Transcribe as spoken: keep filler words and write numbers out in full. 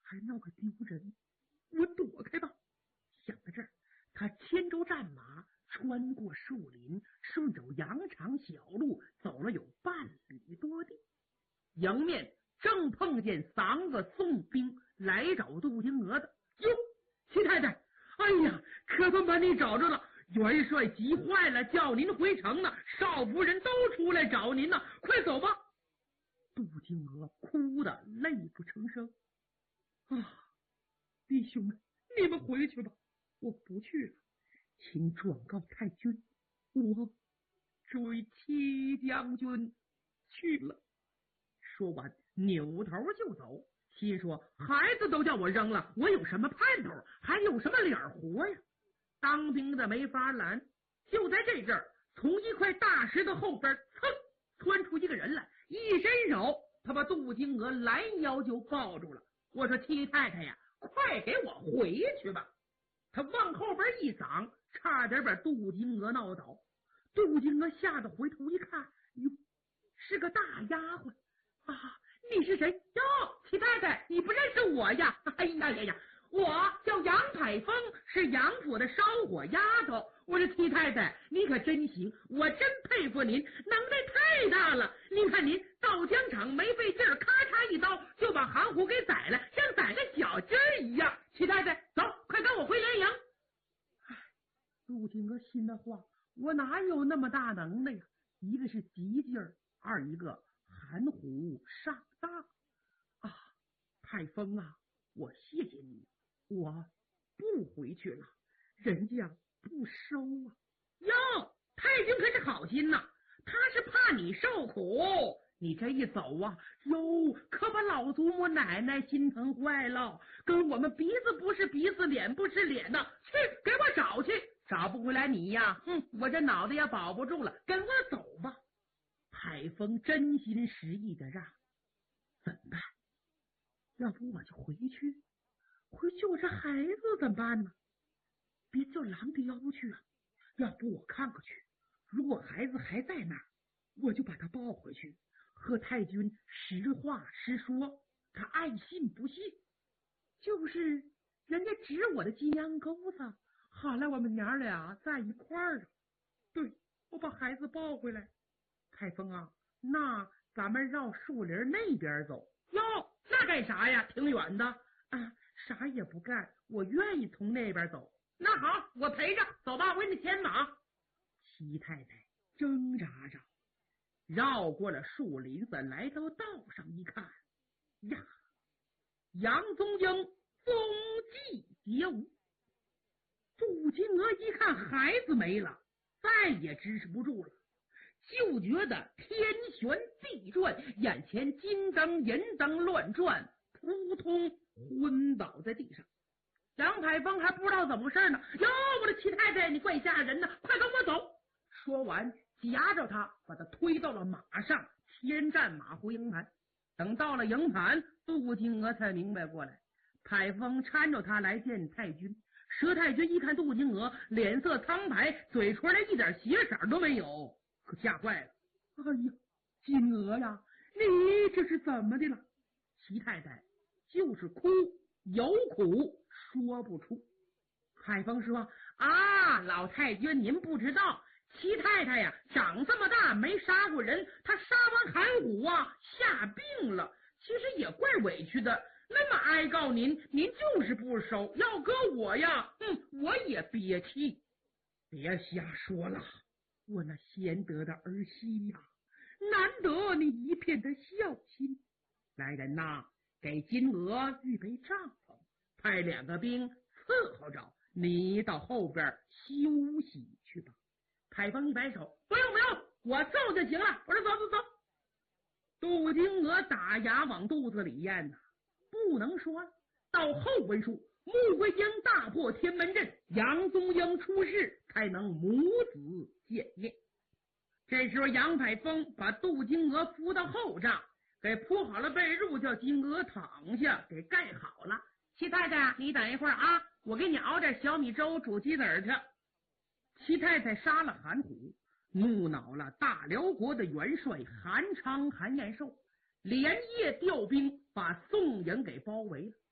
还闹个丢人，我躲开吧。想到这儿，他牵着战马，穿过树林，顺着羊肠小路走了有半里多地，迎面正碰见三个宋兵来找杜金娥的。哟，齐太太，哎呀，可算把你找着了！元帅急坏了，叫您回城呢，少夫人都出来找您呢，快走吧！杜金娥哭得泪不成声。啊，弟兄们，你们回去吧，我不去了，请转告太君，我追戚将军去了。说完扭头就走，心说孩子都叫我扔了，我有什么盼头，还有什么脸活呀？当兵的没法拦。就在这阵儿，从一块大石头后边噌窜出一个人来，一伸手，他把杜金娥拦腰就抱住了。我说戚太太呀，快给我回去吧！他往后边一搡，差点把杜金娥闹倒。杜金娥吓得回头一看，哟，是个大丫鬟啊！你是谁哟？戚太太，你不认识我呀？哎呀呀呀！我叫杨海峰，是杨府的烧火丫头。我说戚太太，你可真行，我真佩服您，能耐太大了。您看您到疆场没费劲儿，咔嚓一刀就把韩虎给宰了，像宰个小鸡儿一样。戚太太，走，快跟我回连营。唉，杜金娥心的话，我哪有那么大能耐呀？一个是急劲儿，二一个韩虎上当啊！海峰啊，我谢谢你，我不回去了，人家不收啊。哟，太君可是好心呐，他是怕你受苦，你这一走啊，哟，可把老祖母奶奶心疼坏了，跟我们鼻子不是鼻子，脸不是脸的，去给我找去，找不回来你呀，哼，我这脑袋也保不住了，跟我走吧。海峰真心实意的让，怎么办？要不我就回去，回去我这孩子怎么办呢？别叫狼叼去啊！要不我看过去，如果孩子还在那儿，我就把他抱回去，和太君实话实说，他爱信不信。就是人家指我的金羊钩子，好了，我们娘俩在一块儿了。对，我把孩子抱回来。海峰啊，那咱们绕树林那边走。哟，那干啥呀？挺远的啊，啥也不干，我愿意从那边走。那好，我陪着走吧，我给你牵马。齐太太挣扎着绕过了树林子，来到道上一看，呀，杨宗英踪迹皆无。杜金娥一看孩子没了，再也支持不住了，就觉得天旋地转，眼前金灯银灯乱转，扑通昏倒在地上。杨海峰还不知道怎么回事呢，哟，我的齐太太，你怪吓人的，快跟我走！说完夹着他，把他推到了马上，牵战马回营盘。等到了营盘，杜金娥才明白过来，海峰搀着他来见太君。佘太君一看杜金娥，脸色苍白，嘴唇连一点血色都没有，可吓坏了。哎呀，金娥呀，你这是怎么的了？齐太太就是哭，有苦说不出。海峰说啊，老太君您不知道，齐太太呀长这么大没杀过人，她杀完韩虎啊吓病了，其实也怪委屈的，那么哀告您，您就是不收，要搁我呀，嗯，我也憋气。别瞎说了，我那贤德的儿媳呀，难得你一片的孝心。来人呐，给金娥预备帐篷，派两个兵伺候着，你到后边休息去吧。海峰一摆手，不用不用，我揍就行了。我说走走走。杜金娥打牙往肚子里咽呐，不能说了。到后文书，穆桂英大破天门阵，杨宗英出事，才能母子见面。这时候杨海峰把杜金娥扶到后帐，给铺好了被褥，叫金娥躺下，给盖好了。齐太太，你等一会儿啊，我给你熬点小米粥，煮鸡子去。齐太太杀了韩虎，怒恼了大辽国的元帅韩昌、韩延寿，连夜调兵把宋营给包围了。